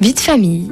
Vie de famille.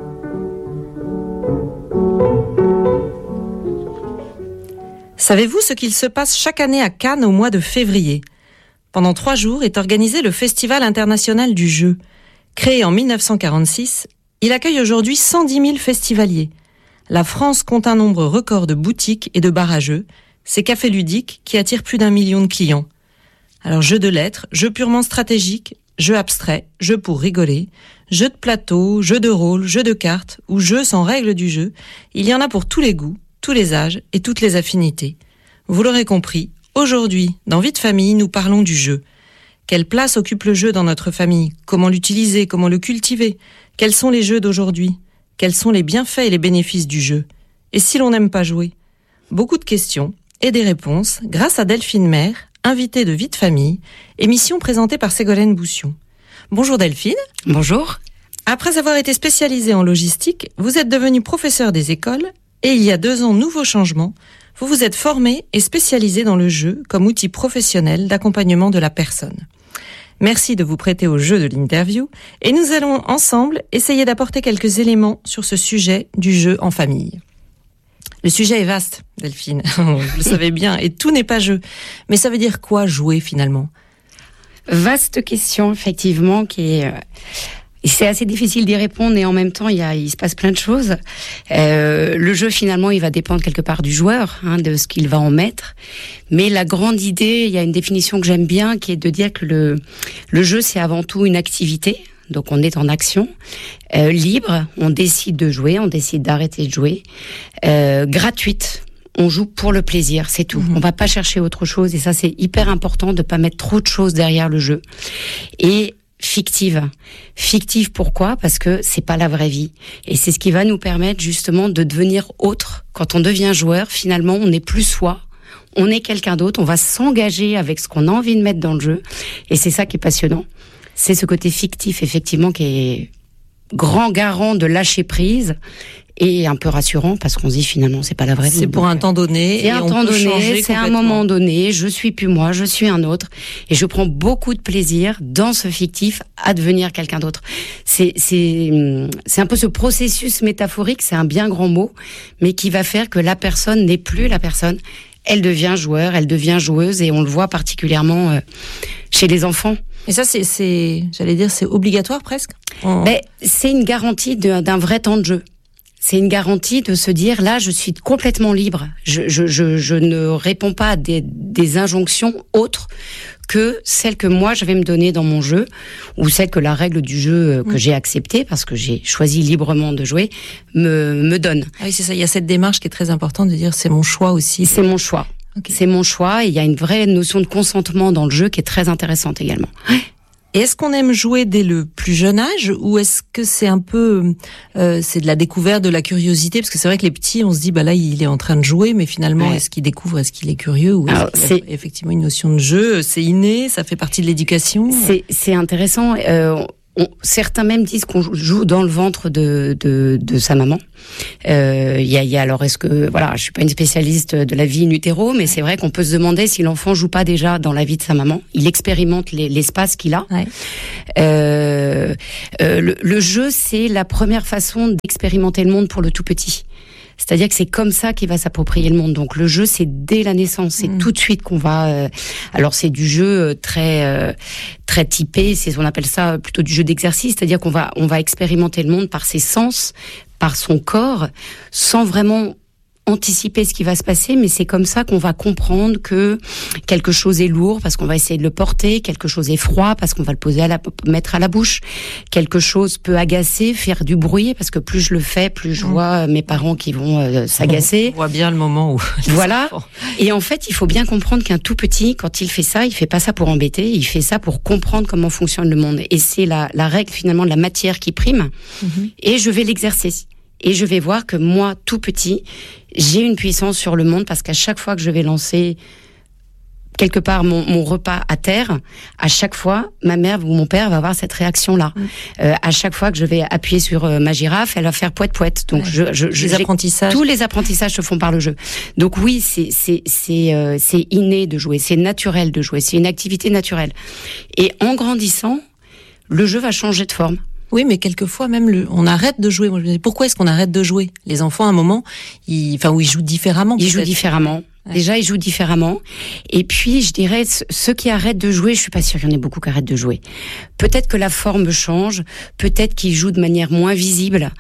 Savez-vous ce qu'il se passe chaque année à Cannes au mois de février ? Pendant 3 jours est organisé le Festival international du jeu. Créé en 1946, il accueille aujourd'hui 110 000 festivaliers. La France compte un nombre record de boutiques et de bars à jeux, ces cafés ludiques qui attirent plus d'1 million de clients. Alors jeux de lettres, jeux purement stratégiques, jeux abstraits, jeux pour rigoler, jeux de plateau, jeux de rôle, jeux de cartes ou jeux sans règles du jeu, il y en a pour tous les goûts, tous les âges et toutes les affinités. Vous l'aurez compris, aujourd'hui, dans Vie de famille, nous parlons du jeu. Quelle place occupe le jeu dans notre famille ? Comment l'utiliser ? Comment le cultiver ? Quels sont les jeux d'aujourd'hui ? Quels sont les bienfaits et les bénéfices du jeu ? Et si l'on n'aime pas jouer ? Beaucoup de questions et des réponses grâce à Delphine Maire, invitée de Vie de famille, émission présentée par Ségolène Boussion. Bonjour Delphine. Bonjour. Après avoir été spécialisée en logistique, vous êtes devenue professeure des écoles et il y a 2 ans, nouveau changement, vous vous êtes formée et spécialisée dans le jeu comme outil professionnel d'accompagnement de la personne. Merci de vous prêter au jeu de l'interview et nous allons ensemble essayer d'apporter quelques éléments sur ce sujet du jeu en famille. Le sujet est vaste, Delphine, vous le savez bien, et tout n'est pas jeu. Mais ça veut dire quoi jouer finalement ? Vaste question, effectivement, c'est assez difficile d'y répondre et en même temps, il se passe plein de choses. Le jeu, finalement, il va dépendre quelque part du joueur, de ce qu'il va en mettre. Mais la grande idée, il y a une définition que j'aime bien, qui est de dire que le jeu, c'est avant tout une activité. Donc on est en action, libre, on décide de jouer, on décide d'arrêter de jouer, gratuite. On joue pour le plaisir, c'est tout. On va pas chercher autre chose et ça c'est hyper important de pas mettre trop de choses derrière le jeu. Et fictive. Fictive pourquoi ? Parce que c'est pas la vraie vie. Et c'est ce qui va nous permettre justement de devenir autre. Quand on devient joueur, finalement, on n'est plus soi. On est quelqu'un d'autre. On va s'engager avec ce qu'on a envie de mettre dans le jeu. Et c'est ça qui est passionnant. C'est ce côté fictif, effectivement, qui est grand garant de lâcher prise et un peu rassurant parce qu'on se dit finalement c'est pas la vraie vie. C'est pour un temps donné. C'est un temps donné, c'est un moment donné. Je suis plus moi, je suis un autre, et je prends beaucoup de plaisir dans ce fictif à devenir quelqu'un d'autre. C'est un peu ce processus métaphorique, c'est un bien grand mot, mais qui va faire que la personne n'est plus la personne. Elle devient joueur, elle devient joueuse, et on le voit particulièrement chez les enfants. Et ça, j'allais dire, c'est obligatoire presque. Mais c'est une garantie d'un vrai temps de jeu. C'est une garantie de se dire, là, je suis complètement libre. Je ne réponds pas à des injonctions autres que celles que moi, je vais me donner dans mon jeu, ou celles que la règle du jeu que j'ai acceptée, parce que j'ai choisi librement de jouer, me donne. Ah oui, c'est ça. Il y a cette démarche qui est très importante de dire, c'est mon choix aussi. C'est mon choix. Okay. C'est mon choix, et il y a une vraie notion de consentement dans le jeu qui est très intéressante également. Et est-ce qu'on aime jouer dès le plus jeune âge, ou est-ce que c'est un peu c'est de la découverte, de la curiosité, parce que c'est vrai que les petits, on se dit là il est en train de jouer, mais finalement est-ce qu'il découvre, est-ce qu'il est curieux, ou est-ce qu'il y a effectivement une notion de jeu, c'est inné, ça fait partie de l'éducation. C'est intéressant. Certains même disent qu'on joue dans le ventre de sa maman. Alors est-ce que je suis pas une spécialiste de la vie in utero, mais c'est vrai qu'on peut se demander si l'enfant joue pas déjà dans la vie de sa maman. Il expérimente l'espace qu'il a. Ouais. Le jeu, c'est la première façon d'expérimenter le monde pour le tout petit. C'est-à-dire que c'est comme ça qu'il va s'approprier le monde. Donc le jeu, c'est dès la naissance, c'est tout de suite qu'on va. Alors c'est du jeu très typé, on appelle ça plutôt du jeu d'exercice, c'est-à-dire qu'on va expérimenter le monde par ses sens, par son corps, sans vraiment anticiper ce qui va se passer, mais c'est comme ça qu'on va comprendre que quelque chose est lourd parce qu'on va essayer de le porter, quelque chose est froid parce qu'on va le mettre à la bouche, quelque chose peut agacer, faire du bruit, parce que plus je le fais, plus je vois mes parents qui vont s'agacer. On voit bien le moment où... Voilà. Et en fait, il faut bien comprendre qu'un tout petit, quand il fait ça, il fait pas ça pour embêter, il fait ça pour comprendre comment fonctionne le monde. Et c'est la règle finalement de la matière qui prime, et je vais l'exercer. Et je vais voir que moi, tout petit, j'ai une puissance sur le monde, parce qu'à chaque fois que je vais lancer quelque part mon repas à terre, à chaque fois, ma mère ou mon père va avoir cette réaction-là. À chaque fois que je vais appuyer sur ma girafe, elle va faire poète-poète. Donc, les apprentissages. Tous les apprentissages se font par le jeu. Donc oui, c'est inné de jouer, c'est naturel de jouer, c'est une activité naturelle. Et en grandissant, le jeu va changer de forme. Oui, mais quelquefois même on arrête de jouer. Moi, je me dis, pourquoi est-ce qu'on arrête de jouer ? Les enfants, à un moment, ils jouent différemment. Ils jouent différemment. Ouais. Déjà, ils jouent différemment. Et puis, je dirais, ceux qui arrêtent de jouer, je suis pas sûre qu'il y en ait beaucoup qui arrêtent de jouer. Peut-être que la forme change, peut-être qu'ils jouent de manière moins visible.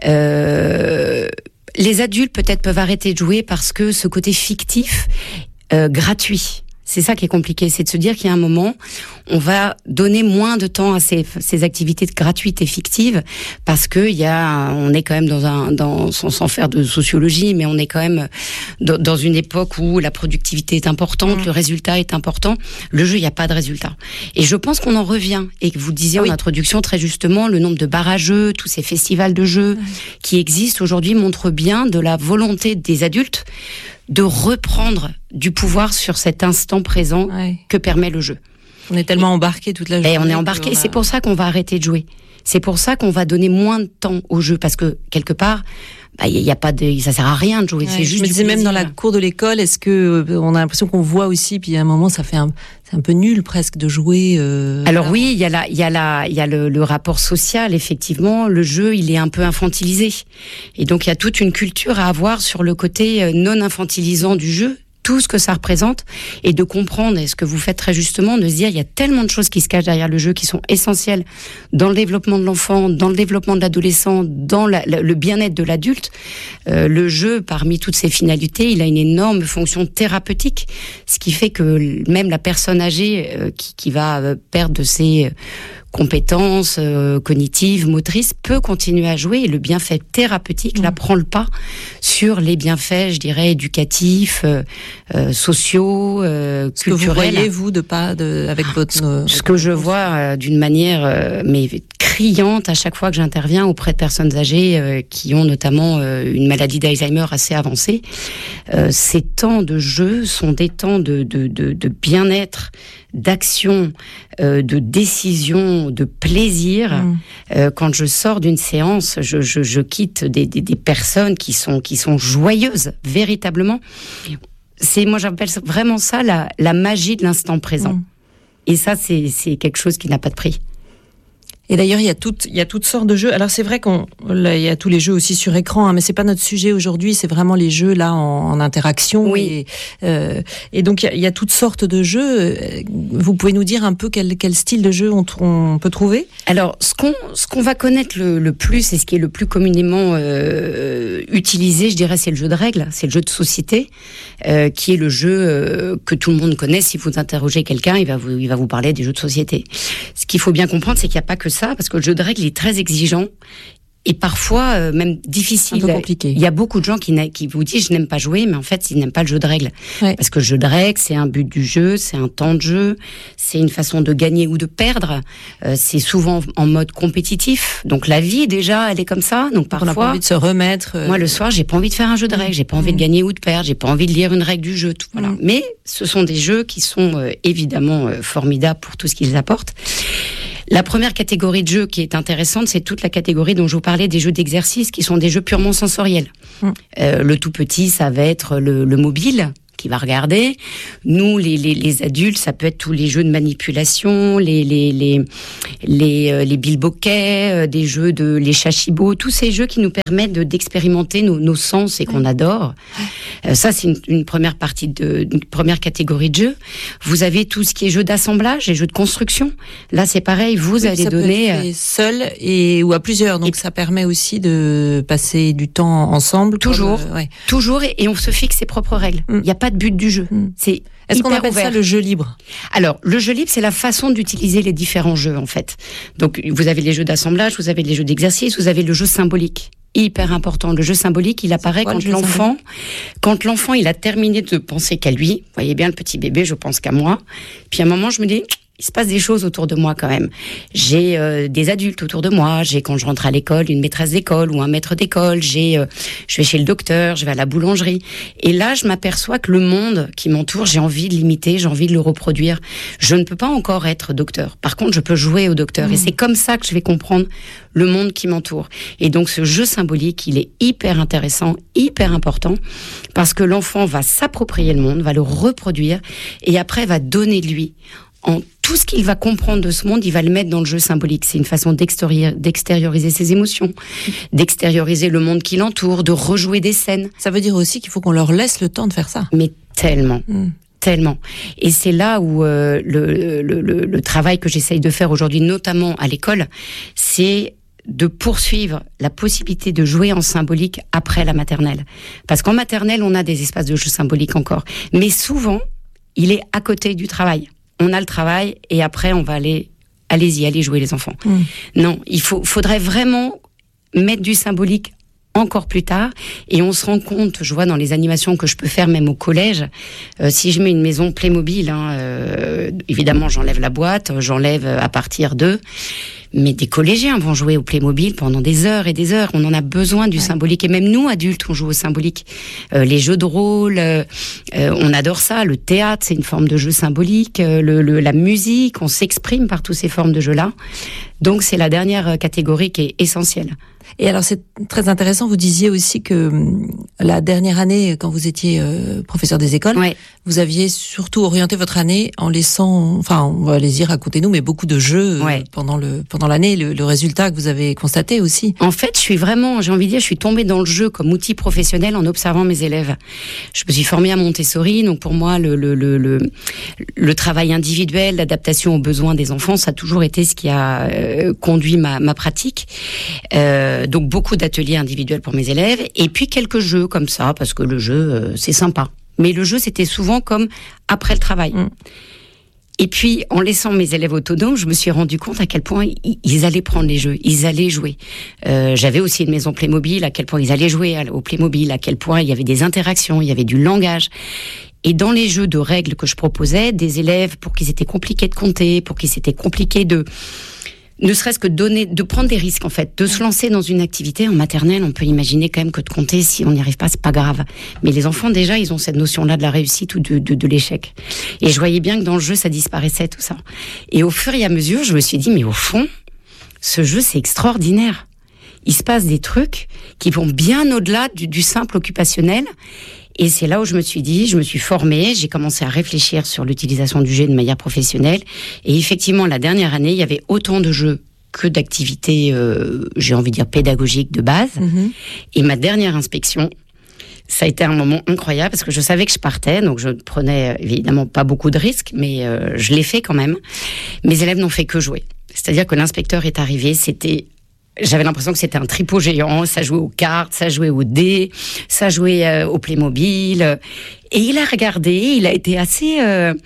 Les adultes, peut-être, peuvent arrêter de jouer parce que ce côté fictif, gratuit. C'est ça qui est compliqué, c'est de se dire qu'il y a un moment, on va donner moins de temps à ces activités gratuites et fictives parce que on est quand même sans faire de sociologie, mais on est quand même dans une époque où la productivité est importante, le résultat est important. Le jeu, il n'y a pas de résultat. Et je pense qu'on en revient. Et que vous disiez en introduction très justement, le nombre de bars à jeux, tous ces festivals de jeux qui existent aujourd'hui montrent bien de la volonté des adultes de reprendre du pouvoir sur cet instant présent que permet le jeu. On est tellement embarqué toute la journée. Et on est embarqué, c'est pour ça qu'on va arrêter de jouer. C'est pour ça qu'on va donner moins de temps au jeu, parce que quelque part, y a pas ça sert à rien de jouer. C'est juste. Je me disais même dans la cour de l'école, est-ce que on a l'impression qu'on voit aussi, puis à un moment c'est un peu nul presque de jouer. Alors oui, il y a le rapport social, effectivement. Le jeu, il est un peu infantilisé, et donc il y a toute une culture à avoir sur le côté non infantilisant du jeu. Tout ce que ça représente, et de comprendre, et ce que vous faites très justement, de se dire il y a tellement de choses qui se cachent derrière le jeu qui sont essentielles dans le développement de l'enfant, dans le développement de l'adolescent, dans le bien-être de l'adulte. Le jeu, parmi toutes ses finalités, il a une énorme fonction thérapeutique, ce qui fait que même la personne âgée qui va perdre de ses compétences cognitives, motrices, peut continuer à jouer, et le bienfait thérapeutique là prend le pas sur les bienfaits, je dirais, éducatifs, sociaux, culturels. Ce que vous voyez, vous, avec votre... Ce que je vois d'une manière mais criante à chaque fois que j'interviens auprès de personnes âgées qui ont notamment une maladie d'Alzheimer assez avancée, ces temps de jeu sont des temps de bien-être, d'action, de décision, de plaisir. Quand je sors d'une séance, je quitte des personnes qui sont joyeuses, véritablement. Moi j'appelle vraiment ça la magie de l'instant présent. Et ça, c'est quelque chose qui n'a pas de prix. Et d'ailleurs, il y a toutes sortes de jeux. Alors c'est vrai il y a tous les jeux aussi sur écran, mais c'est pas notre sujet aujourd'hui. C'est vraiment les jeux là en interaction. Oui. Et donc il y a toutes sortes de jeux. Vous pouvez nous dire un peu quel style de jeu on peut trouver ? Alors ce qu'on va connaître le plus, et ce qui est le plus communément utilisé, je dirais, c'est le jeu de règles, c'est le jeu de société, qui est le jeu que tout le monde connaît. Si vous interrogez quelqu'un, il va vous parler des jeux de société. Ce qu'il faut bien comprendre, c'est qu'il n'y a pas que ça, parce que le jeu de règles est très exigeant et parfois même difficile. Un peu compliqué. Il y a beaucoup de gens qui vous disent je n'aime pas jouer, mais en fait ils n'aiment pas le jeu de règles. Parce que le jeu de règles, c'est un but du jeu, c'est un temps de jeu, c'est une façon de gagner ou de perdre. C'est souvent en mode compétitif. Donc la vie déjà, elle est comme ça. Donc parfois, on n'a pas envie de se remettre. Moi le soir, j'ai pas envie de faire un jeu de règles, j'ai pas envie de gagner ou de perdre, j'ai pas envie de lire une règle du jeu. Tout, voilà. Mais ce sont des jeux qui sont évidemment formidables pour tout ce qu'ils apportent. La première catégorie de jeux qui est intéressante, c'est toute la catégorie dont je vous parlais, des jeux d'exercice, qui sont des jeux purement sensoriels. Le tout petit, ça va être le mobile, qui va regarder. Nous, les adultes, ça peut être tous les jeux de manipulation, les bilboquets, des jeux les chachibos, tous ces jeux qui nous permettent d'expérimenter nos sens et qu'on adore. Ça, c'est une première une première catégorie de jeux. Vous avez tout ce qui est jeux d'assemblage et jeux de construction. Là, c'est pareil, vous allez donner... Ça peut être seul ou à plusieurs, donc ça permet aussi de passer du temps ensemble. Toujours, toujours, et on se fixe ses propres règles. Il n'y a pas de but du jeu. Est-ce qu'on appelle ça le jeu libre ? Alors, le jeu libre, c'est la façon d'utiliser les différents jeux, en fait. Donc, vous avez les jeux d'assemblage, vous avez les jeux d'exercice, vous avez le jeu symbolique. Hyper important. Le jeu symbolique, il apparaît quand l'enfant, il a terminé de penser qu'à lui. Vous voyez bien le petit bébé, je pense qu'à moi. Puis à un moment, je me dis, il se passe des choses autour de moi quand même. J'ai des adultes autour de moi. J'ai, quand je rentre à l'école, une maîtresse d'école ou un maître d'école. Je vais chez le docteur, je vais à la boulangerie. Et là, je m'aperçois que le monde qui m'entoure, j'ai envie de l'imiter, j'ai envie de le reproduire. Je ne peux pas encore être docteur. Par contre, je peux jouer au docteur. Et c'est comme ça que je vais comprendre le monde qui m'entoure. Et donc, ce jeu symbolique, il est hyper intéressant, hyper important, parce que l'enfant va s'approprier le monde, va le reproduire, et après va donner de lui en tout ce qu'il va comprendre de ce monde, il va le mettre dans le jeu symbolique. C'est une façon d'extérioriser ses émotions, d'extérioriser le monde qui l'entoure, de rejouer des scènes. Ça veut dire aussi qu'il faut qu'on leur laisse le temps de faire ça. Mais tellement. Tellement. Et c'est là où le travail que j'essaye de faire aujourd'hui, notamment à l'école, c'est de poursuivre la possibilité de jouer en symbolique après la maternelle. Parce qu'en maternelle, on a des espaces de jeu symbolique encore. Mais souvent, il est à côté du travail. On a le travail et après, on va allez jouer les enfants. Non, faudrait vraiment mettre du symbolique encore plus tard, et on se rend compte, je vois dans les animations que je peux faire même au collège, si je mets une maison Playmobil, évidemment j'enlève la boîte, j'enlève à partir de, mais des collégiens vont jouer au Playmobil pendant des heures et des heures, on en a besoin du symbolique, et même nous adultes on joue au symbolique, les jeux de rôle, on adore ça, le théâtre c'est une forme de jeu symbolique, la musique, on s'exprime par toutes ces formes de jeux-là, donc c'est la dernière catégorie qui est essentielle. Et alors c'est très intéressant, vous disiez aussi que la dernière année, quand vous étiez professeur des écoles, vous aviez surtout orienté votre année en laissant, enfin on va les dire, racontez-nous, mais beaucoup de jeux pendant l'année, le résultat que vous avez constaté aussi. En fait, j'ai envie de dire, je suis tombée dans le jeu comme outil professionnel en observant mes élèves. Je me suis formée à Montessori, donc pour moi le travail individuel, l'adaptation aux besoins des enfants, ça a toujours été ce qui a conduit ma pratique. Donc beaucoup d'ateliers individuels pour mes élèves et puis quelques jeux comme ça parce que le jeu c'est sympa. Mais le jeu c'était souvent comme après le travail. Et puis en laissant mes élèves autonomes, je me suis rendu compte à quel point ils allaient prendre les jeux, ils allaient jouer. J'avais aussi une maison Playmobil, à quel point ils allaient jouer au Playmobil, à quel point il y avait des interactions, il y avait du langage. Et dans les jeux de règles que je proposais, des élèves pour qui c'était compliqué de compter, pour qui c'était compliqué ne serait-ce que de prendre des risques en fait, de se lancer dans une activité en maternelle, on peut imaginer quand même que de compter, si on n'y arrive pas, c'est pas grave. Mais les enfants déjà, ils ont cette notion-là de la réussite ou de l'échec. Et je voyais bien que dans le jeu, ça disparaissait tout ça. Et au fur et à mesure, je me suis dit, mais au fond, ce jeu, c'est extraordinaire. Il se passe des trucs qui vont bien au-delà du simple occupationnel. Et c'est là où je me suis formée, j'ai commencé à réfléchir sur l'utilisation du jeu de manière professionnelle. Et effectivement, la dernière année, il y avait autant de jeux que d'activités, j'ai envie de dire, pédagogiques de base. Et ma dernière inspection, ça a été un moment incroyable parce que je savais que je partais, donc je ne prenais évidemment pas beaucoup de risques, mais je l'ai fait quand même. Mes élèves n'ont fait que jouer. C'est-à-dire que l'inspecteur est arrivé, j'avais l'impression que c'était un tripot géant, ça jouait aux cartes, ça jouait aux dés, ça jouait au Playmobil. Et il a regardé, il a été assez...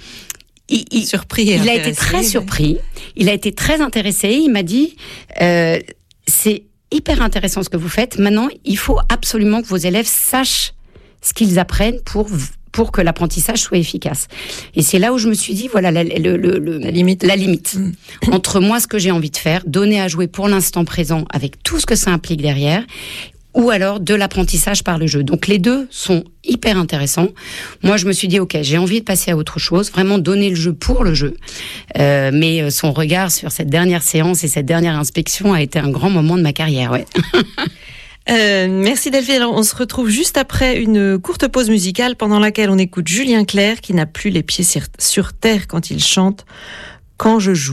surpris. Il a été très surpris, il a été très intéressé, il m'a dit, c'est hyper intéressant ce que vous faites, maintenant il faut absolument que vos élèves sachent ce qu'ils apprennent pour que l'apprentissage soit efficace. Et c'est là où je me suis dit, voilà, la limite. Entre moi, ce que j'ai envie de faire, donner à jouer pour l'instant présent, avec tout ce que ça implique derrière, ou alors de l'apprentissage par le jeu. Donc les deux sont hyper intéressants. Moi, je me suis dit, ok, j'ai envie de passer à autre chose, vraiment donner le jeu pour le jeu. Mais son regard sur cette dernière séance et cette dernière inspection a été un grand moment de ma carrière, ouais. Merci Delphine. Alors, on se retrouve juste après une courte pause musicale pendant laquelle on écoute Julien Clerc qui n'a plus les pieds sur terre quand il chante « Quand je joue ».